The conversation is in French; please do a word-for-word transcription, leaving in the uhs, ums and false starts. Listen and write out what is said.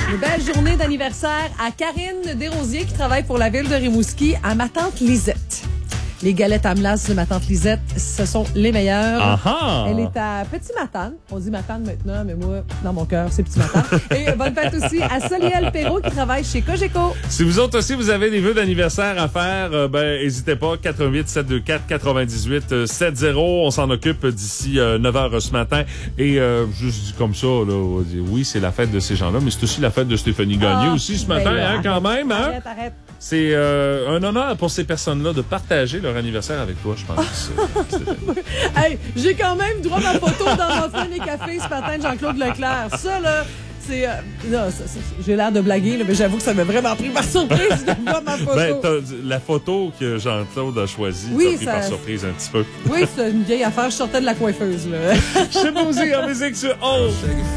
Une belle journée d'anniversaire à Karine Desrosiers qui travaille pour la ville de Rimouski, à ma tante Lisette. Les galettes à melasse de ma tante Lisette, ce sont les meilleures. Aha! Elle est à Petit Matane. On dit Matane maintenant, mais moi, dans mon cœur, c'est Petit Matane. Et bonne fête aussi à Soliel Perrault qui travaille chez Cogeco. Si vous autres aussi, vous avez des vœux d'anniversaire à faire, euh, ben, n'hésitez pas. quatre un huit sept deux quatre quatre-vingt-dix-huit soixante. On s'en occupe d'ici euh, neuf heures ce matin. Et euh, juste dit comme ça, là, on dit, oui, c'est la fête de ces gens-là, mais c'est aussi la fête de Stéphanie Gagné Ah, aussi ce ben matin, là, hein, quand arrête, même. Hein? Arrête, arrête. C'est euh, un honneur pour ces personnes-là de partager leur anniversaire avec toi, je pense. Hey, j'ai quand même droit à ma photo dans mon fin des cafés ce matin de Jean-Claude Leclerc. Ça, là, c'est... Euh, là, ça, ça, j'ai l'air de blaguer, là, mais j'avoue que ça m'a vraiment pris par surprise de voir ma photo. Ben, t'as- la photo que Jean-Claude a choisie, Oui, t'as pris ça- par surprise un petit peu. Oui, c'est une vieille affaire. Je sortais de la coiffeuse, là. Je sais pas aussi en musique sur onze.